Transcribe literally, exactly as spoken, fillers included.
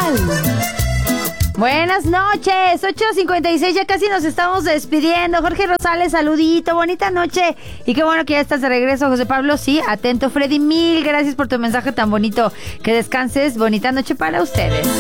Nacional. Buenas noches, ocho cincuenta y seis, ya casi nos estamos despidiendo. Jorge Rosales, saludito, bonita noche. Y qué bueno que ya estás de regreso, José Pablo. Sí, atento, Freddy, mil gracias por tu mensaje tan bonito. Que descanses, bonita noche para ustedes.